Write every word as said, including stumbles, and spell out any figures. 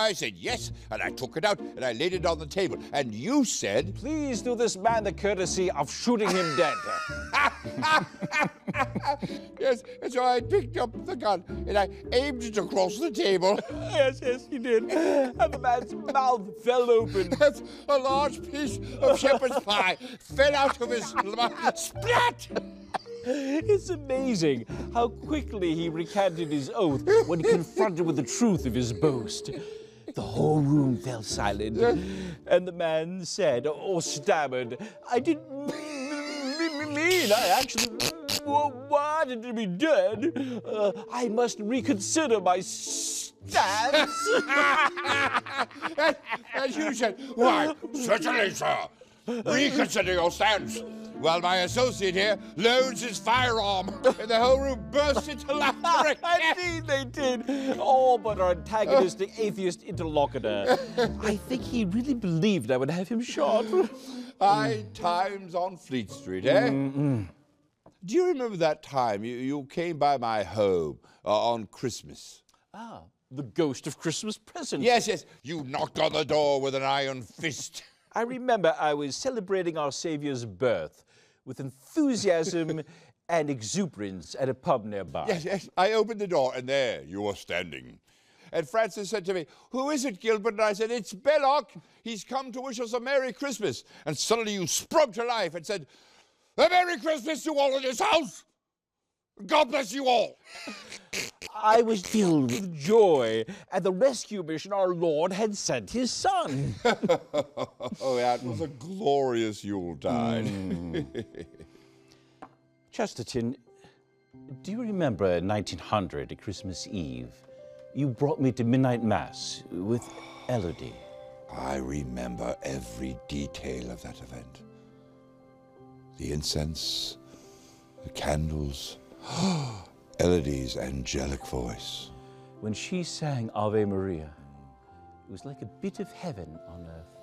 I said yes, and I took it out and I laid it on the table. And you said... Please do this man the courtesy of shooting him dead. Yes, and so I picked up the gun and I aimed it across the table. Yes, yes, you did. And the man's mouth fell open. A large piece of shepherd's pie fell out of his mouth. Splat! It's amazing how quickly he recanted his oath when confronted with the truth of his boast. The whole room fell silent, and the man said, or stammered, I didn't mean, I actually wanted to be dead. Uh, I must reconsider my stance. And you said, why, certainly, sir. Reconsider your stance. While my associate here loads his firearm, and the whole room burst into laughter. Indeed they did, all but our antagonistic atheist interlocutor. I think he really believed I would have him shot. High times on Fleet Street, eh? Mm-mm. Do you remember that time you, you came by my home uh, on Christmas? Ah, the ghost of Christmas present. Yes, yes. You knocked on the door with an iron fist. I remember I was celebrating our Savior's birth with enthusiasm and exuberance at a pub nearby. Yes, yes. I opened the door, and there you were standing. And Francis said to me, who is it, Gilbert? And I said, it's Belloc. He's come to wish us a Merry Christmas. And suddenly you sprung to life and said, a Merry Christmas to all in this house. God bless you all. I was filled with joy at the rescue mission our Lord had sent his son. Oh, that was a glorious Yuletide. Mm. Chesterton, do you remember nineteen hundred, Christmas Eve? You brought me to midnight mass with Elodie. I remember every detail of that event. The incense, the candles, Elodie's angelic voice. When she sang Ave Maria, it was like a bit of heaven on earth.